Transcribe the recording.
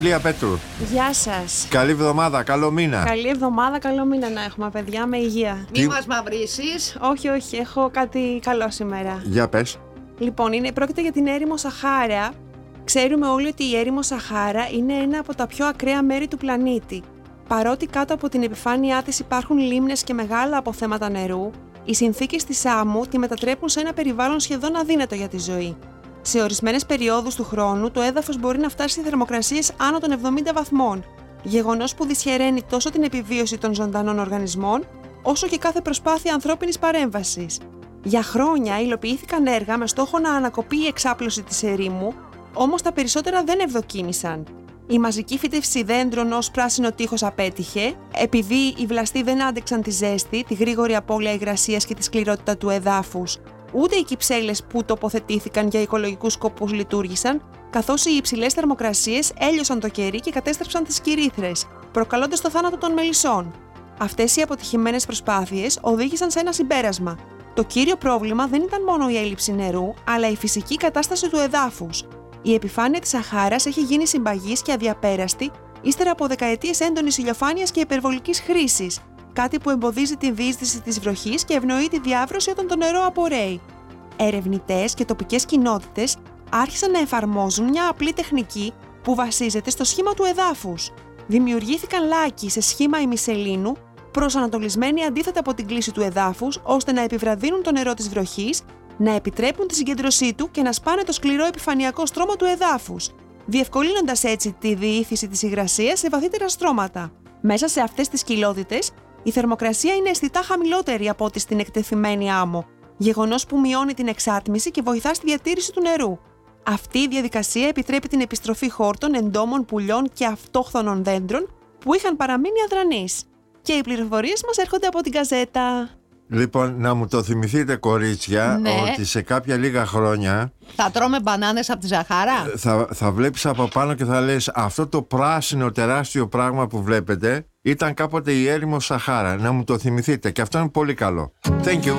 Λία Πέτρου. Γεια σας. Καλή εβδομάδα, καλό μήνα. Καλή εβδομάδα, καλό μήνα να έχουμε, παιδιά, με υγεία. Μη μας μαυρίσεις. Όχι, έχω κάτι καλό σήμερα. Για πες. Λοιπόν, πρόκειται για την έρημο Σαχάρα. Ξέρουμε όλοι ότι η έρημο Σαχάρα είναι ένα από τα πιο ακραία μέρη του πλανήτη. Παρότι κάτω από την επιφάνειά της υπάρχουν λίμνες και μεγάλα αποθέματα νερού, οι συνθήκες της άμμου τη μετατρέπουν σε ένα περιβάλλον σχεδόν αδύνατο για τη ζωή. Σε ορισμένες περιόδους του χρόνου, το έδαφος μπορεί να φτάσει σε θερμοκρασίες άνω των 70 βαθμών, γεγονός που δυσχεραίνει τόσο την επιβίωση των ζωντανών οργανισμών, όσο και κάθε προσπάθεια ανθρώπινης παρέμβασης. Για χρόνια υλοποιήθηκαν έργα με στόχο να ανακοπεί η εξάπλωση της ερήμου, όμως τα περισσότερα δεν ευδοκίμησαν. Η μαζική φύτευση δέντρων ως πράσινο τείχος απέτυχε, επειδή οι βλαστοί δεν άντεξαν τη ζέστη, τη γρήγορη απώλεια υγρασίας και τη σκληρότητα του εδάφους. Ούτε οι κυψέλες που τοποθετήθηκαν για οικολογικούς σκοπούς λειτουργήσαν, καθώς οι υψηλές θερμοκρασίες έλειωσαν το κερί και κατέστρεψαν τις κυρήθρες, προκαλώντας το θάνατο των μελισσών. Αυτές οι αποτυχημένες προσπάθειες οδήγησαν σε ένα συμπέρασμα. Το κύριο πρόβλημα δεν ήταν μόνο η έλλειψη νερού, αλλά η φυσική κατάσταση του εδάφους. Η επιφάνεια της Σαχάρας έχει γίνει συμπαγής και αδιαπέραστη ύστερα από δεκαετίες έντονης ηλιοφάνειας και υπερβολικής χρήσης, κάτι που εμποδίζει τη διείσδυση της βροχής και ευνοεί τη διάβρωση όταν το νερό απορρέει. Ερευνητές και τοπικές κοινότητες άρχισαν να εφαρμόζουν μια απλή τεχνική που βασίζεται στο σχήμα του εδάφους. Δημιουργήθηκαν λάκκοι σε σχήμα ημισελήνου, προσανατολισμένοι αντίθετα από την κλίση του εδάφους, ώστε να επιβραδύνουν το νερό της βροχής, να επιτρέπουν τη συγκέντρωσή του και να σπάνε το σκληρό επιφανειακό στρώμα του εδάφους, διευκολύνοντας έτσι τη διήθηση της υγρασίας σε βαθύτερα στρώματα. Μέσα σε αυτές τις κοιλότητες, η θερμοκρασία είναι αισθητά χαμηλότερη από ό,τι στην εκτεθειμένη άμμο, γεγονός που μειώνει την εξάτμιση και βοηθά στη διατήρηση του νερού. Αυτή η διαδικασία επιτρέπει την επιστροφή χόρτων, εντόμων, πουλιών και αυτόχθονων δέντρων που είχαν παραμείνει αδρανείς. Και οι πληροφορίες μας έρχονται από την Γκαζέτα. Λοιπόν, να μου το θυμηθείτε, κορίτσια, Ναι. ότι σε κάποια λίγα χρόνια Θα τρώμε μπανάνες από τη Σαχάρα. θα βλέπεις από πάνω και θα λες αυτό το πράσινο τεράστιο πράγμα που βλέπετε ήταν κάποτε η έρημος Σαχάρα. Να μου το θυμηθείτε και αυτό είναι πολύ καλό. Thank you.